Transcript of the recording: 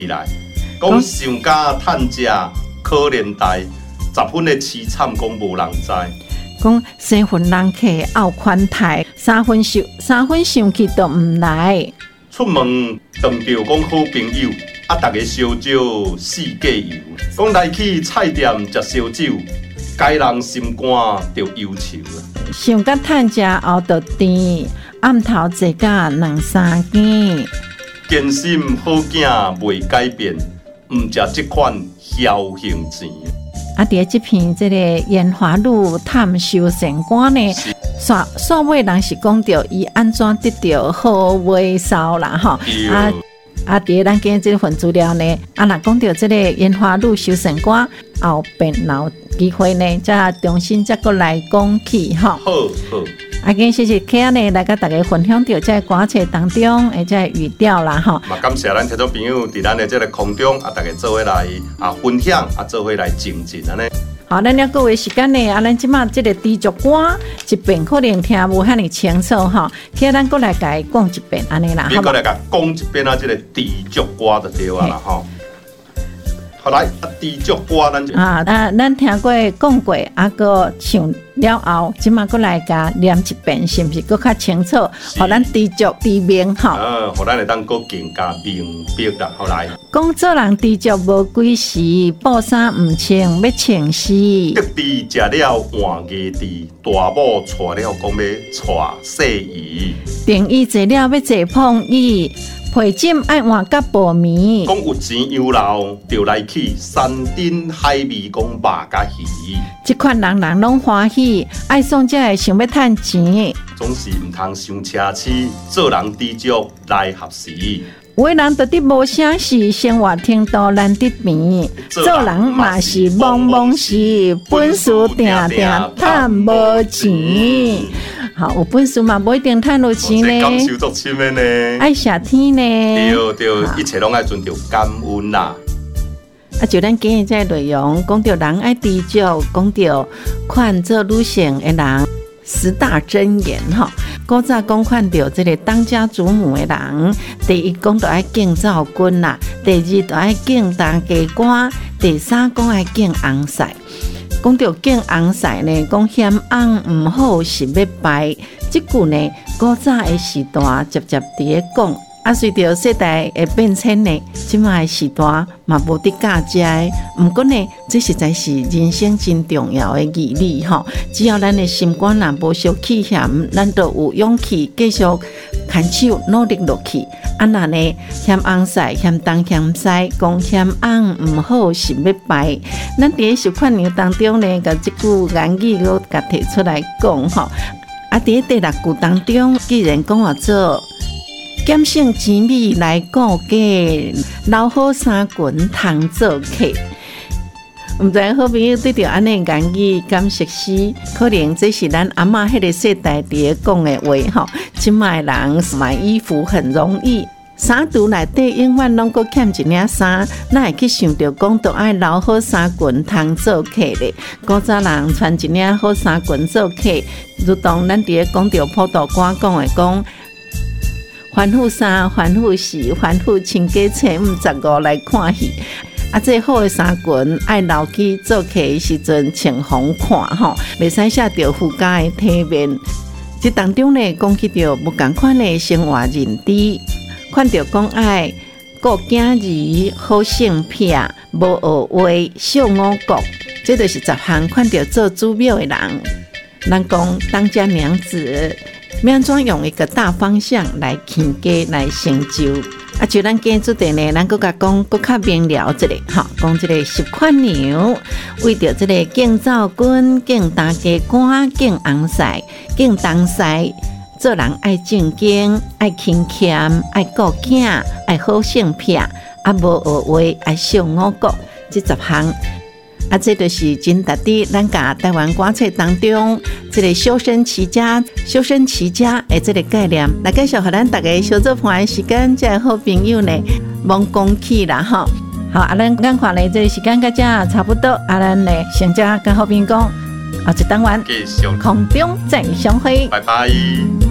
来，讲上家趁食可怜呆，10分的凄惨，讲无人知。 讲4分人客拗款待，3分上去都唔来。 出门撞到讲好朋友，大家烧酒四界游。讲来去菜店食烧酒，该人心肝就忧愁啦。 想甲趁食后就甜，暗头坐甲2-3件。 艰辛好囝袂改变，毋食这款侥幸钱。 伫这篇这个烟花路探修善观呢，煞尾人是讲到伊安怎得到好尾梢啦吼。伫咱今这份资料呢，若讲到这个烟花路修善观后边有机会呢，再重新再过来讲起吼。好。今谢谢 K 呢来甲大家分享到在歌册当中的这语调啦吼。 嘛感谢咱听众朋友伫咱的这个空中大家做伙来分享做伙来精进安尼。 好，咱了各位时间呢，咱即马这个低俗歌一遍可能听无遐尼清楚吼，K 咱过来甲伊讲一遍安尼啦， 你过来甲讲一遍这个低俗歌就对啊啦吼。好来，低俗歌咱就咱听过讲过，个唱了后，即马过来甲念一遍，是毋是搁较清楚？互咱低俗低明吼。 互咱会当搁更加明白啦。好来， 讲做人低俗无几时，布衫毋穿要穿死。 得地食了换艺地，大某娶了讲要娶细姨。 定义坐了要坐碰椅。陪枕爱换甲薄棉， 讲有钱有楼，就来去山珍海味，讲肉甲鱼。 这款人人拢欢喜，爱送才会想要趁钱。 总是唔通伤奢侈，做人知足来合时。 有的人到底无啥事，生活程度难得平。做人嘛是忙忙事，本事定定趁无钱。好，有本事嘛不一定趁到钱呢。 感受足深的呢， 爱谢天呢。 对，一切拢爱存着感恩啦。 就咱今日这内容，讲到人爱知足，讲到看做女性的人10大箴言吼。古早讲看到这个当家主母的人，第一讲到爱敬灶君啦，第二就爱敬当家官，第三讲爱敬翁婿。讲到敬翁婿呢，讲嫌翁唔好是要败，这句呢，古早的时代直接伫咧讲。随着世代的变迁呢，即卖时代嘛无得教食的。不过呢，这实在是人生真重要的义理吼。只要咱的心肝若无受气险，咱就有勇气继续牵手努力落去。那呢，嫌翁婿嫌东嫌西，讲嫌翁唔好是要败。咱伫受款牛当中呢，甲即句言语我甲提出来讲吼。伫第6句当中，既然讲话做。俭省钱米来顾家，老好三群通做客。毋知好朋友对着安尼言语敢熟悉？可能这是咱阿嬷迄个世代伫咧讲的话吼。即卖人买衣服很容易，衫橱内底永远拢搁欠一领衫，哪会去想着讲都爱留好衫裙通做客咧？古早人穿一领好衫裙做客，如同咱伫咧讲着普渡歌讲的讲。欢富衫、欢富时、欢富亲家找55来看戏。这好的衫裙爱留去做客的时阵穿风看吼，袂使写着附加的体面。这当中呢，讲起着不同款的生活认知，看着讲爱顾囝儿、好性癖、无学话、少五国，这就是10项看着做主庙的人。咱讲当家娘子。要安怎用一个大方向来起家来成就？就咱今日主题呢，咱搁甲讲搁较明了一下吼，讲这个10款牛，为着这个敬灶君、敬大家官、敬翁婿、敬东婿，做人爱正经、爱勤俭、爱顾囝、爱好性癖，无学话爱少五国，这10项。这就是真值得咱甲台湾歌册当中这个修身齐家的这个概念，来介绍给咱大家小做伴的时间，这好朋友呢，忙讲起啦吼。好，咱赶快呢，这个时间到这差不多，咱呢先跟好朋友讲，后一单元空中再相会， 拜拜。